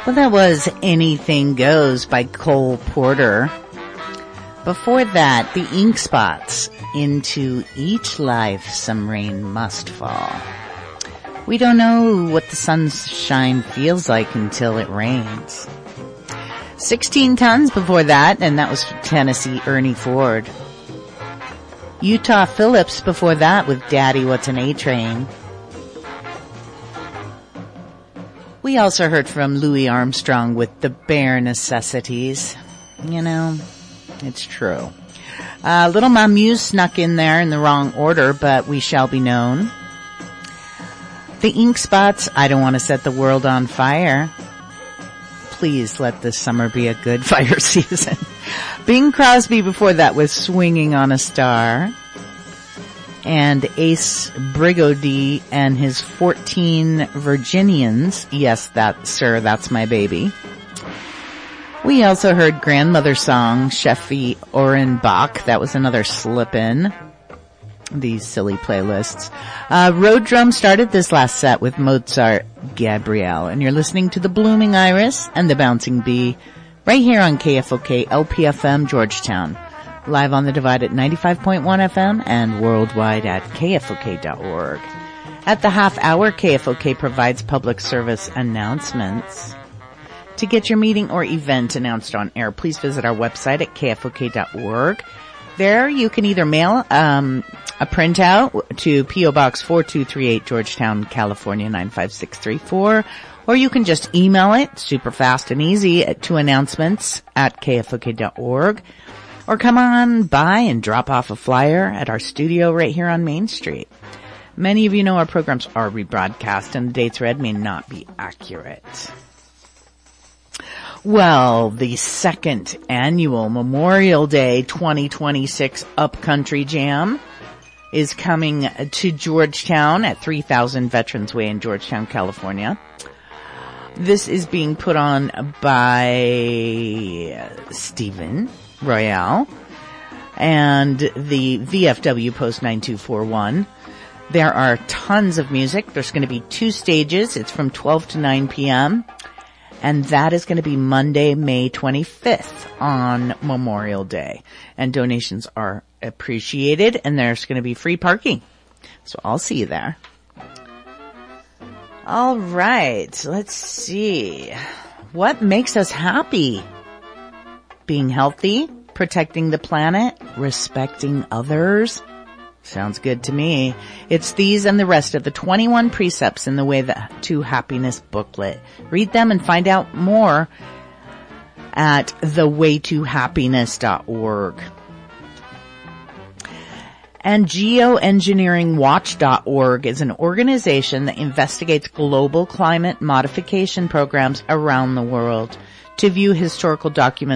Well, that was Anything Goes by Cole Porter. Before that, the Ink Spots, Into Each Life Some Rain Must Fall. We don't know what the sunshine feels like until it rains. 16 Tons before that, and that was Tennessee Ernie Ford. Utah Phillips before that with Daddy What's an A-Train. We also heard from Louis Armstrong with The Bare Necessities. You know, it's true. Little Mamuse snuck in there in the wrong order, but We Shall Be Known. The Ink Spots, I Don't Want to Set the World on Fire. Please let this summer be a good fire season. Bing Crosby before that with Swinging on a Star. And Ace Brigody and his 14 Virginians. Yes, that's my baby. We also heard Grandmother Song, Sheffy Orenbach. That was another slip-in. These silly playlists. Road Drum started this last set with Mozart Gabrielle. And you're listening to The Blooming Iris and The Bouncing Bee right here on KFOK LPFM Georgetown. Live on the Divide at 95.1 FM and worldwide at KFOK.org. At the half hour, KFOK provides public service announcements. To get your meeting or event announced on air, please visit our website at KFOK.org. There you can either mail a printout to P.O. Box 4238 Georgetown, California 95634, or you can just email it, super fast and easy, to announcements at KFOK.org. Or come on by and drop off a flyer at our studio right here on Main Street. Many of you know our programs are rebroadcast and the dates read may not be accurate. Well, the second annual Memorial Day 2026 Upcountry Jam is coming to Georgetown at 3000 Veterans Way in Georgetown, California. This is being put on by Stephen Royale and the VFW Post 9241. There are tons of music. There's going to be 2 stages. It's from 12 to 9 p.m. And that is going to be Monday, May 25th on Memorial Day. And donations are appreciated, and there's going to be free parking. So I'll see you there. All right, let's see. What makes us happy? Being healthy, protecting the planet, respecting others. Sounds good to me. It's these and the rest of the 21 precepts in the Way to Happiness booklet. Read them and find out more at thewaytohappiness.org. And geoengineeringwatch.org is an organization that investigates global climate modification programs around the world. To view historical documents